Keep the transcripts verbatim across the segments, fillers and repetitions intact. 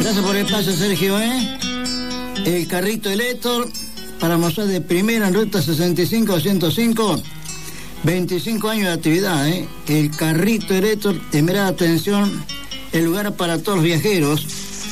Gracias por el espacio, Sergio, ¿eh? El carrito Elector para mostrar de primera en ruta sesenta y cinco doscientos cinco. veinticinco años de actividad, ¿eh? El carrito Elector, temerá atención, el lugar para todos los viajeros.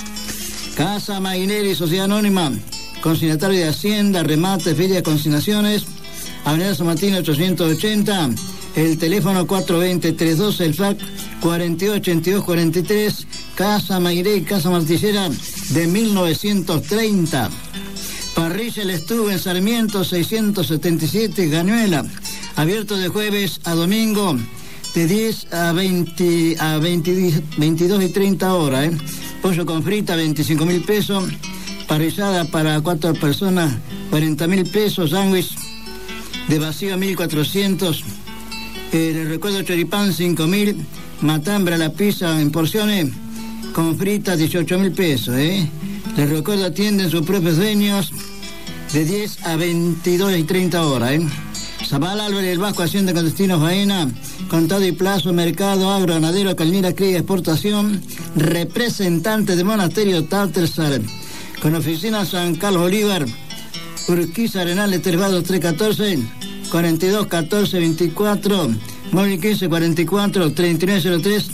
Casa Maguineri, Sociedad Anónima, consignatario de Hacienda, remate, feria de consignaciones, Avenida San Martín ochocientos ochenta, el teléfono cuatro dos cero, tres doce, el fax cuarenta y ocho ochenta y dos cuarenta y tres, Casa Maguineri, Casa Martillera de mil novecientos treinta. Parrilla El Estuve en Sarmiento seiscientos setenta y siete, Gañuela, abierto de jueves a domingo de diez a veinte, a veinte, veintidós y treinta horas, ¿eh? Pollo con frita, veinticinco mil pesos. Parrillada para cuatro personas, cuarenta mil pesos. Sándwich de vacío, mil cuatrocientos. Eh, les recuerdo choripán, cinco mil. Matambre a la pizza en porciones con fritas, dieciocho mil pesos, ¿eh? Les recuerdo, atienden sus propios dueños de diez a veintidós y treinta horas, ¿eh? Zabal Álvarez, el Vasco, Hacienda con destino faena, contado y plazo, mercado, agro, ganadero, calnera, cría, exportación, representante de Monasterio Tartersar, con oficina San Carlos Bolívar, Urquiza Arenales, Tervados trescientos catorce, cuarenta y dos catorce veinticuatro, móvil quince cuarenta y cuatro treinta y nueve cero tres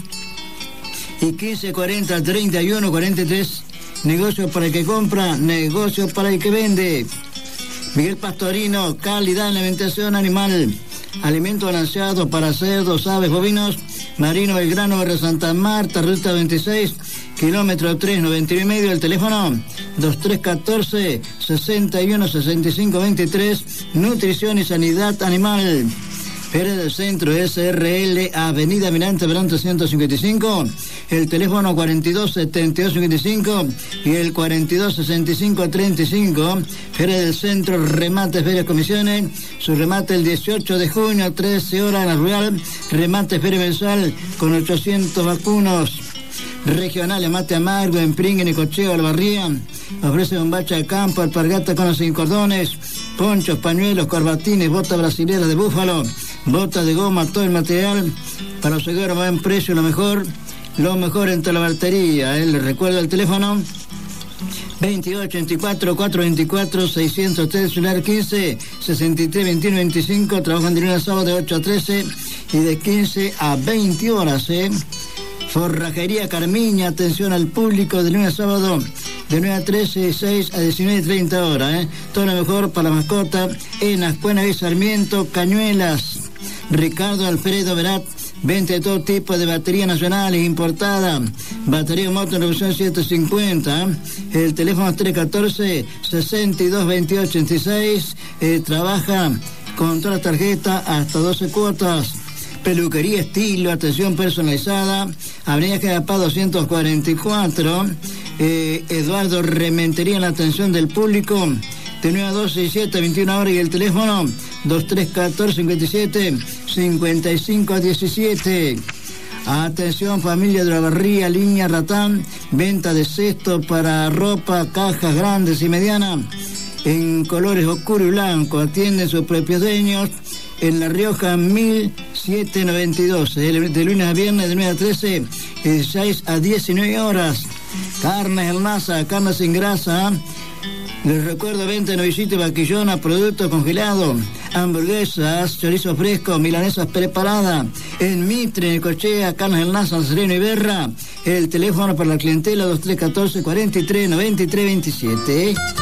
y quince cuarenta treinta y uno cuarenta y tres. Negocio para el que compra, negocio para el que vende. Miguel Pastorino, calidad en alimentación animal, alimento balanceado para cerdos, aves, bovinos. Marino Belgrano, Barrio Santa Marta, ruta veintiséis, kilómetro tres, noventa y nueve y medio. El teléfono dos tres uno cuatro, sesenta y uno sesenta y cinco veintitrés. Nutrición y sanidad animal. Pérez del Centro, S R L, Avenida Mirante Verón trescientos cincuenta y cinco, el teléfono cuarenta y dos setenta y dos cincuenta y cinco y el cuarenta y dos sesenta y cinco treinta y cinco. Pérez del Centro, remates, ferias, comisiones. Su remate el dieciocho de junio, trece horas en la Rural. Remate, feria mensual con ochocientos vacunos. Regionales, mate amargo, en Pringuen y Cocheo, Albarría. Ofrece bombacha de campo, alpargata con los sin cordones, ponchos, pañuelos, corbatines, botas brasileras de búfalo, botas de goma, todo el material para los seguidores a buen precio, lo mejor, lo mejor en toda la batería, ¿eh? Les recuerdo el teléfono veintidós ochenta y cuatro, cuatrocientos veinticuatro, seiscientos tres, celular quince sesenta y tres veintiuno veinticinco. Trabajan de lunes a sábado de ocho a trece y de quince a veinte horas, ¿eh? Forrajería Carmiña, atención al público de lunes a sábado de nueve a trece, seis a diecinueve y treinta horas, ¿eh? Todo lo mejor para la mascota en Ascuena y Sarmiento, Cañuelas. Ricardo Alfredo Verat, venta de todo tipo de baterías nacionales importadas, batería moto en revolución setecientos cincuenta, ¿eh? El teléfono es tres uno cuatro, sesenta y dos veintiocho ochenta y seis, eh, trabaja con todas las tarjetas hasta doce cuotas. Peluquería Estilo, atención personalizada, Avenida General doscientos cuarenta y cuatro, eh, Eduardo Rementería en la atención del público, de nueve a doce y siete a veintiuna horas, y el teléfono dos tres uno cuatro, cincuenta y siete, cincuenta y cinco diecisiete. Atención familia de la Barría, línea Ratán, venta de cesto para ropa, cajas grandes y medianas, en colores oscuro y blanco, atienden sus propios dueños, en La Rioja mil setecientos noventa y dos, de lunes a viernes de nueve a trece, de dieciséis a diecinueve horas. Carnes El Maza, carne sin grasa. Les recuerdo, venta de novillito y vaquillona, productos congelados, hamburguesas, chorizo fresco, milanesas preparadas, en Mitre, en Cochea, carnes El Maza, Sereno y Berra. El teléfono para la clientela dos tres uno cuatro, cuarenta y tres noventa y tres veintisiete.